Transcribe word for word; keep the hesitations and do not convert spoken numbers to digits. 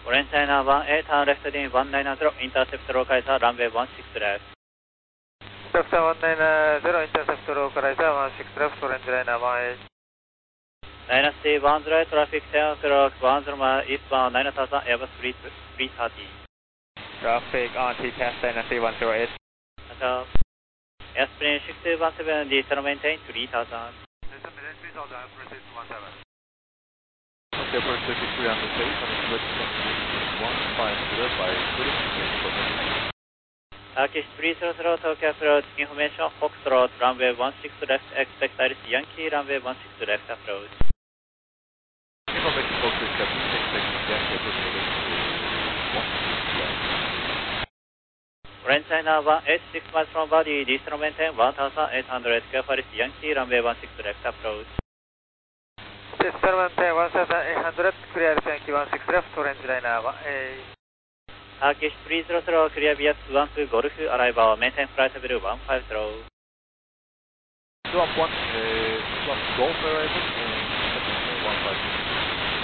Orange China one eight, turn left heading one nine zero, intercept localizer, runway one six left. Left one nine zero, intercept localizer one six left, Orange China one eight. Dynasty one zero, traffic ten o'clock, one zero mile eastbound, nine thousand, Airbus three thirty. Traffic on T pass Dynasty one zero eight. Hotel. Airplane six two one seven, diesel maintain three thousand. Diesel maintain three thousand, Airplane six two one seven. Okay, for circuit three hundred eight, on the switch one five zero by British information. Turkish three zero zero, Tokyo approach, information, Foxtrot, runway one six left, expect Iris Yankee, runway one six left approach. Information, Foxtrot, Captain, expect Yankee, approach, one six left. Orange China one eight six miles from body, diesel maintain one thousand eight hundred, Iris Yankee, runway one six left approach. Diesel maintain one thousand eight hundred, clear Yankee one six left, Orange China one eight. Turkish three zero zero, clear V S one two Golf, arrival, maintain flight level one five zero. Drop one, uh, drop Golf arrival, uh, one five zero.